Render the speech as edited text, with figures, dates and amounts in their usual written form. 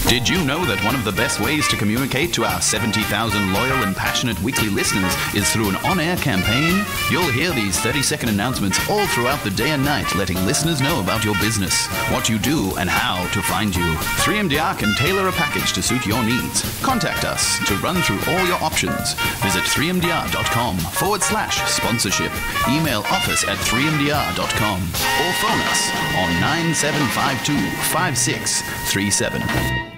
Did you know that one of the best ways to communicate to our 70,000 loyal and passionate weekly listeners is through an on-air campaign? You'll hear these 30-second announcements all throughout the day and night, letting listeners know about your business, what you do, and how to find you. 3MDR can tailor a package to suit your needs. Contact us to run through all your options. Visit 3mdr.com/sponsorship. Email office@3mdr.com or phone us on 9752 5637.